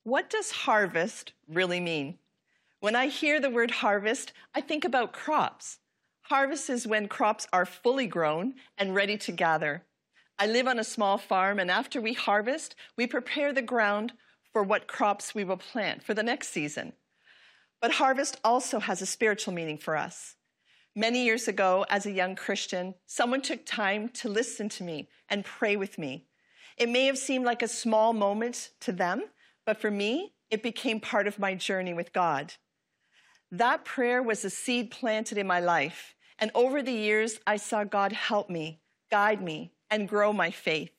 What does harvest really mean? When I hear the word harvest, I think about crops. Harvest is when crops are fully grown and ready to gather. I live on a small farm, and after we harvest, we prepare the ground for what crops we will plant for the next season. But harvest also has a spiritual meaning for us. Many years ago, as a young Christian, someone took time to listen to me and pray with me. It may have seemed like a small moment to them, but for me, it became part of my journey with God. That prayer was a seed planted in my life, and over the years, I saw God help me, guide me, and grow my faith.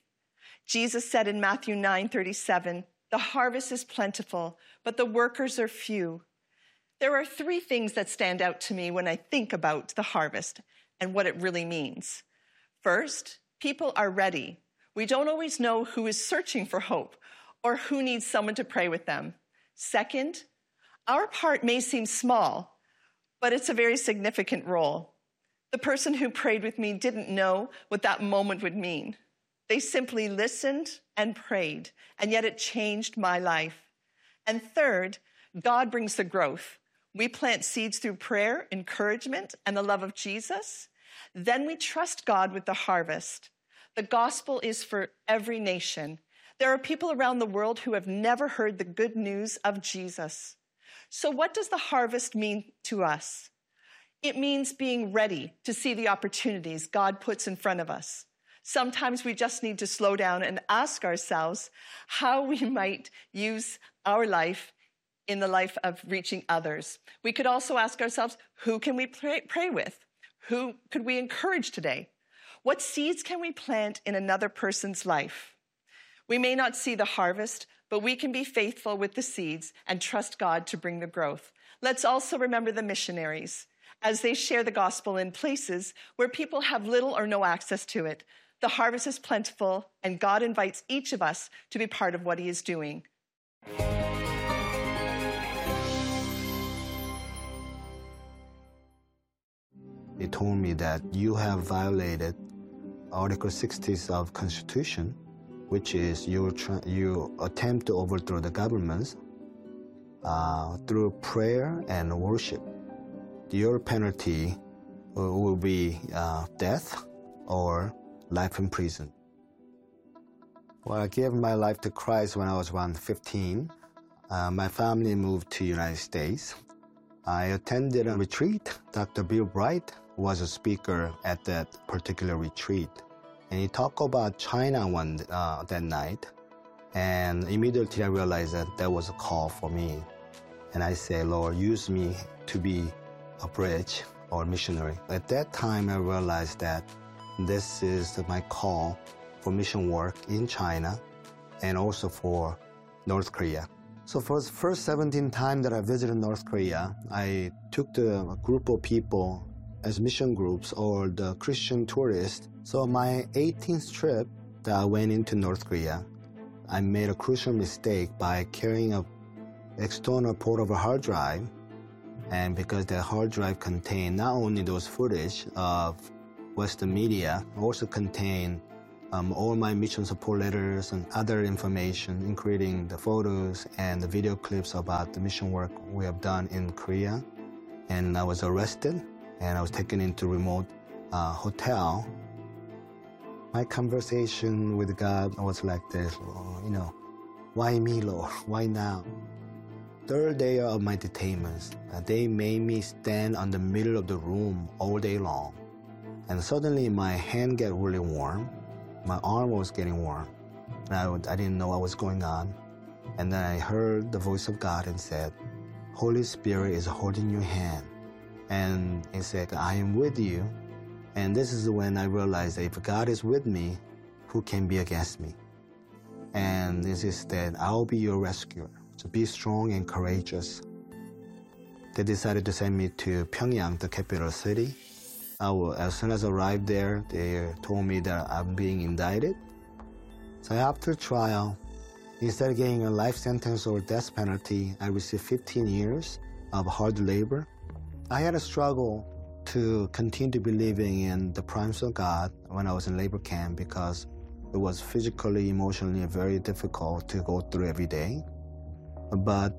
Jesus said in Matthew 9:37, "The harvest is plentiful, but the workers are few." There are three things that stand out to me when I think about the harvest and what it really means. First, people are ready. We don't always know who is searching for hope or who needs someone to pray with them. Second, our part may seem small, but it's a very significant role. The person who prayed with me didn't know what that moment would mean. They simply listened and prayed, and yet it changed my life. And third, God brings the growth. We plant seeds through prayer, encouragement, and the love of Jesus. Then we trust God with the harvest. The gospel is for every nation. There are people around the world who have never heard the good news of Jesus. So what does the harvest mean to us? It means being ready to see the opportunities God puts in front of us. Sometimes we just need to slow down and ask ourselves how we might use our life in the life of reaching others. We could also ask ourselves, who can we pray with? Who could we encourage today? What seeds can we plant in another person's life? We may not see the harvest, but we can be faithful with the seeds and trust God to bring the growth. Let's also remember the missionaries as they share the gospel in places where people have little or no access to it. The harvest is plentiful, and God invites each of us to be part of what he is doing. They told me that you have violated Article 60 of Constitution, which is you attempt to overthrow the government through prayer and worship. Your penalty will be death or life in prison. Well, I gave my life to Christ when I was around 15. My family moved to the United States. I attended a retreat. Dr. Bill Bright was a speaker at that particular retreat. And he talked about China that night. And immediately I realized that that was a call for me. And I said, Lord, use me to be a bridge or missionary. At that time, I realized that this is my call for mission work in China and also for North Korea. So for the first 17 times that I visited North Korea, I took a group of people as mission groups or the Christian tourists. So my 18th trip that I went into North Korea, I made a crucial mistake by carrying an external portable hard drive. And because the hard drive contained not only those footage of Western media, also contained all my mission support letters and other information, including the photos and the video clips about the mission work we have done in Korea. And I was arrested, and I was taken into a remote hotel. My conversation with God was like this, why me, Lord? Why now? Third day of my detainment, they made me stand on the middle of the room all day long. And suddenly my hand got really warm. My arm was getting warm. And I didn't know what was going on. And then I heard the voice of God and said, Holy Spirit is holding your hand. And he said, I am with you. And this is when I realized that if God is with me, who can be against me? And this is that I'll be your rescuer. So be strong and courageous. They decided to send me to Pyongyang, the capital city. As soon as I arrived there, they told me that I'm being indicted. So after trial, instead of getting a life sentence or death penalty, I received 15 years of hard labor. I had a struggle to continue to believing in the promise of God when I was in labor camp because it was physically, emotionally very difficult to go through every day. But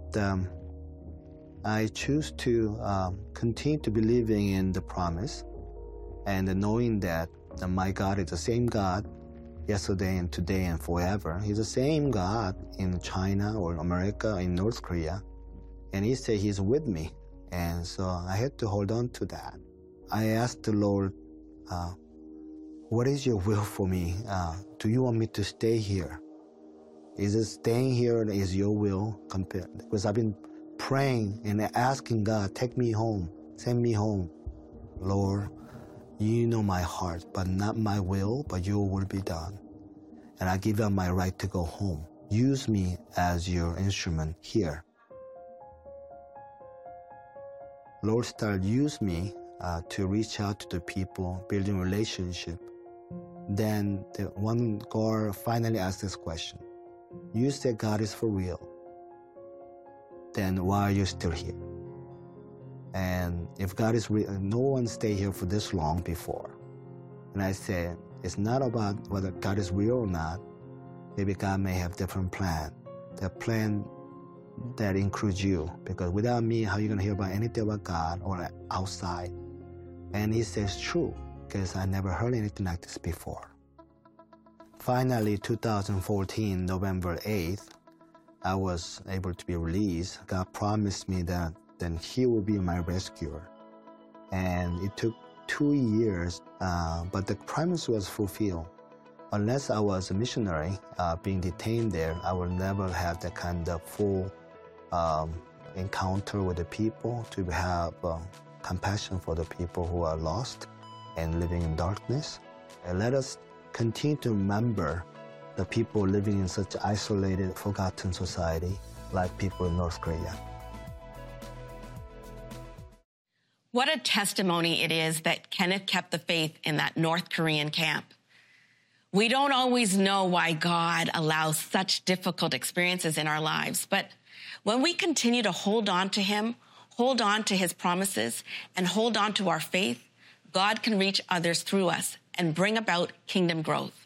I choose to continue to believing in the promise and knowing that my God is the same God yesterday and today and forever. He's the same God in China or America, in North Korea. And he said he's with me. And so I had to hold on to that. I asked the Lord, what is your will for me? Do you want me to stay here? Is it staying here is your will? Because I've been praying and asking God, take me home, send me home. Lord, you know my heart, but not my will, but your will be done. And I give up my right to go home. Use me as your instrument here. Lord started use me to reach out to the people, building relationship. Then the one girl finally asked this question. You said God is for real. Then why are you still here? And if God is real, no one stayed here for this long before. And I said, it's not about whether God is real or not. Maybe God may have different plan. The plan that includes you. Because without me, how are you going to hear about anything about God or outside? And he says, true, because I never heard anything like this before. Finally, 2014, November 8th, I was able to be released. God promised me that then he will be my rescuer. And it took 2 years, but the promise was fulfilled. Unless I was a missionary being detained there, I will never have that kind of full encounter with the people, to have compassion for the people who are lost and living in darkness. And let us continue to remember the people living in such isolated, forgotten society like people in North Korea. What a testimony it is that Kenneth kept the faith in that North Korean camp. We don't always know why God allows such difficult experiences in our lives, but when we continue to hold on to him, hold on to his promises, and hold on to our faith, God can reach others through us and bring about kingdom growth.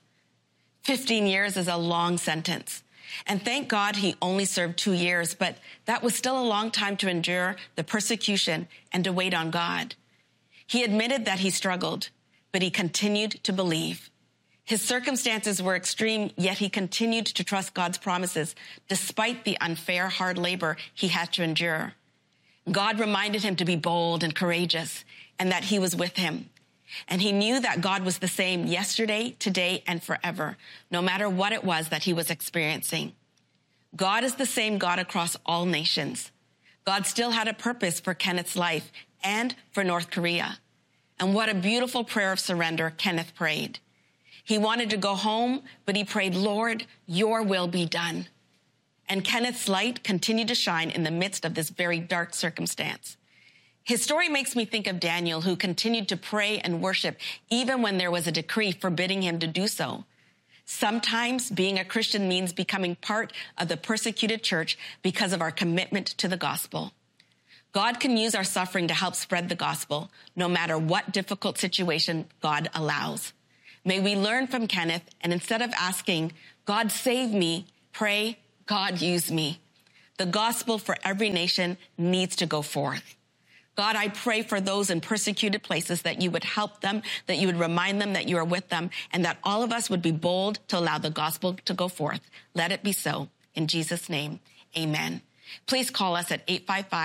15 years is a long sentence. And thank God he only served 2 years, but that was still a long time to endure the persecution and to wait on God. He admitted that he struggled, but he continued to believe. His circumstances were extreme, yet he continued to trust God's promises despite the unfair, hard labor he had to endure. God reminded him to be bold and courageous and that he was with him. And he knew that God was the same yesterday, today, and forever, no matter what it was that he was experiencing. God is the same God across all nations. God still had a purpose for Kenneth's life and for North Korea. And what a beautiful prayer of surrender Kenneth prayed. He wanted to go home, but he prayed, Lord, your will be done. And Kenneth's light continued to shine in the midst of this very dark circumstance. His story makes me think of Daniel, who continued to pray and worship even when there was a decree forbidding him to do so. Sometimes being a Christian means becoming part of the persecuted church because of our commitment to the gospel. God can use our suffering to help spread the gospel, no matter what difficult situation God allows. May we learn from Kenneth, and instead of asking, God save me, pray, God use me. The gospel for every nation needs to go forth. God, I pray for those in persecuted places that you would help them, that you would remind them that you are with them, and that all of us would be bold to allow the gospel to go forth. Let it be so. In Jesus' name, amen. Please call us at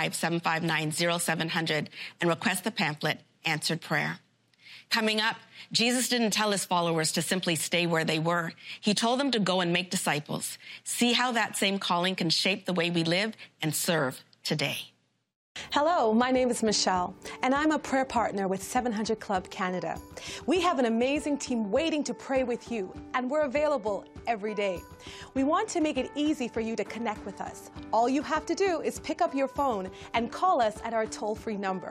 855-759-0700 and request the pamphlet, Answered Prayer. Coming up, Jesus didn't tell his followers to simply stay where they were. He told them to go and make disciples. See how that same calling can shape the way we live and serve today. Hello, my name is Michelle, and I'm a prayer partner with 700 Club Canada. We have an amazing team waiting to pray with you, and we're available every day. We want to make it easy for you to connect with us. All you have to do is pick up your phone and call us at our toll-free number,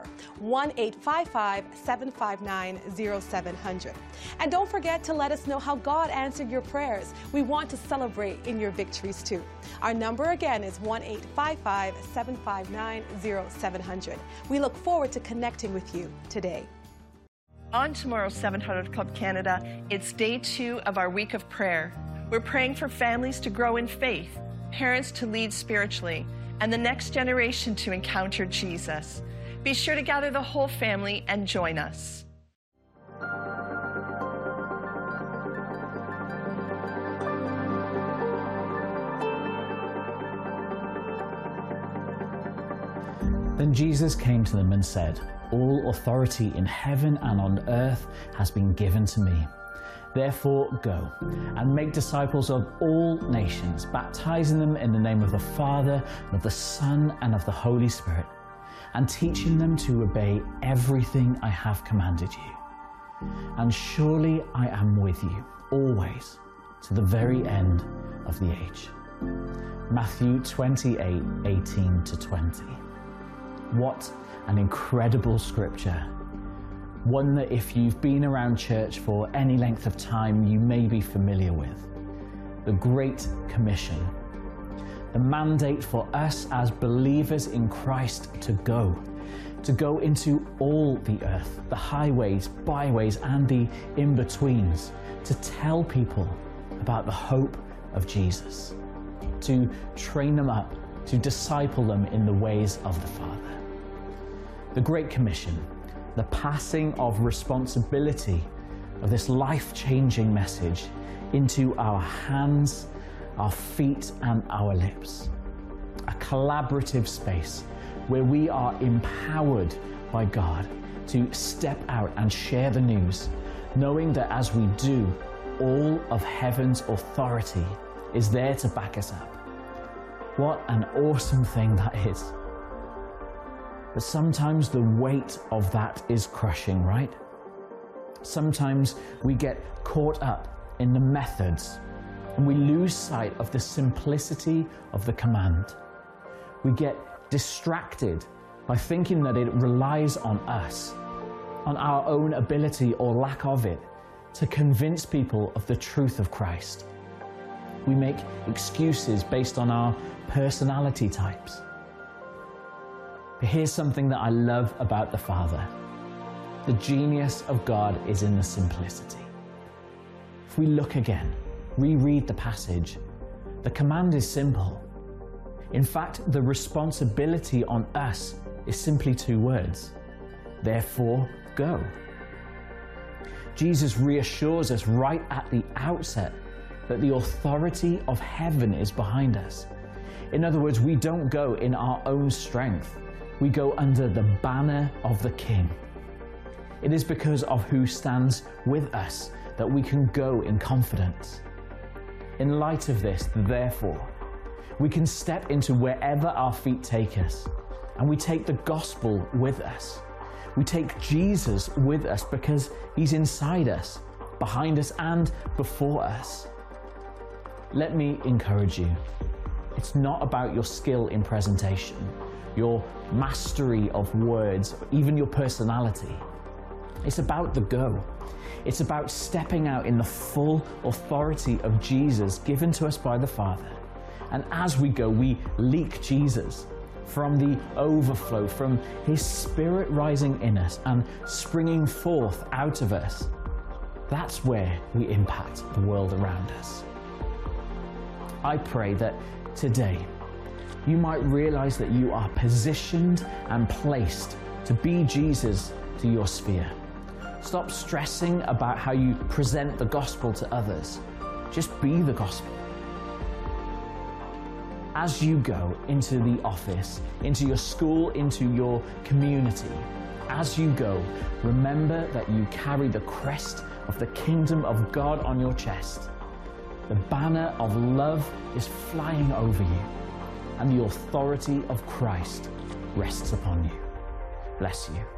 1-855-759-0700. And don't forget to let us know how God answered your prayers. We want to celebrate in your victories too. Our number again is 1-855-759-0700. We look forward to connecting with you today. On tomorrow's 700 Club Canada, it's day 2 of our week of prayer. We're praying for families to grow in faith, parents to lead spiritually, and the next generation to encounter Jesus. Be sure to gather the whole family and join us. Then Jesus came to them and said, "All authority in heaven and on earth has been given to me. Therefore go and make disciples of all nations, baptizing them in the name of the Father, and of the Son, and of the Holy Spirit, and teaching them to obey everything I have commanded you. And surely I am with you always, to the very end of the age." Matthew 28:18-20. What an incredible scripture. One that if you've been around church for any length of time, you may be familiar with. The Great Commission. The mandate for us as believers in Christ to go into all the earth, the highways, byways, and the in-betweens, to tell people about the hope of Jesus, to train them up, to disciple them in the ways of the Father. The Great Commission, the passing of responsibility of this life-changing message into our hands, our feet, and our lips. A collaborative space where we are empowered by God to step out and share the news, knowing that as we do, all of heaven's authority is there to back us up. What an awesome thing that is. But sometimes the weight of that is crushing, right? Sometimes we get caught up in the methods and we lose sight of the simplicity of the command. We get distracted by thinking that it relies on us, on our own ability or lack of it, to convince people of the truth of Christ. We make excuses based on our personality types. But here's something that I love about the Father. The genius of God is in the simplicity. If we look again, reread the passage, the command is simple. In fact, the responsibility on us is simply 2 words. Therefore, go. Jesus reassures us right at the outset that the authority of heaven is behind us. In other words, we don't go in our own strength. We go under the banner of the King. It is because of who stands with us that we can go in confidence. In light of this, therefore, we can step into wherever our feet take us, and we take the gospel with us. We take Jesus with us because he's inside us, behind us, and before us. Let me encourage you. It's not about your skill in presentation, your mastery of words, even your personality. It's about the go. It's about stepping out in the full authority of Jesus given to us by the Father. And as we go, we leak Jesus from the overflow, from his Spirit rising in us and springing forth out of us. That's where we impact the world around us. I pray that today you might realize that you are positioned and placed to be Jesus to your sphere. Stop stressing about how you present the gospel to others. Just be the gospel. As you go into the office, into your school, into your community, as you go, remember that you carry the crest of the kingdom of God on your chest. The banner of love is flying over you, and the authority of Christ rests upon you. Bless you.